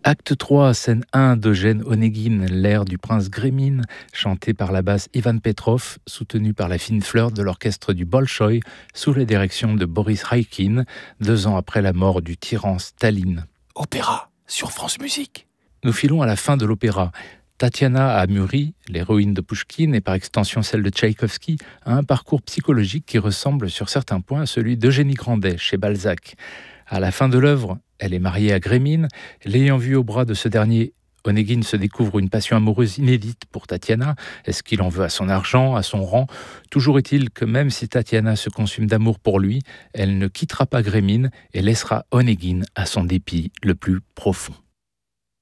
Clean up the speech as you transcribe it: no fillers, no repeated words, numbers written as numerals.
Acte 3, scène 1 d'Eugène Onegin, l'air du prince Grémine, chanté par la basse Ivan Petrov, soutenu par la fine fleur de l'orchestre du Bolchoï, sous la direction de Boris Raïkine, 2 ans après la mort du tyran Staline. Opéra, sur France Musique. Nous filons à la fin de l'opéra. Tatiana a mûri, l'héroïne de Pouchkine et par extension celle de Tchaïkovski, a un parcours psychologique qui ressemble sur certains points à celui d'Eugénie Grandet chez Balzac. À la fin de l'œuvre, elle est mariée à Grémine. L'ayant vu au bras de ce dernier, Onegin se découvre une passion amoureuse inédite pour Tatiana. Est-ce qu'il en veut à son argent, à son rang ? Toujours est-il que même si Tatiana se consume d'amour pour lui, elle ne quittera pas Grémine et laissera Onegin à son dépit le plus profond.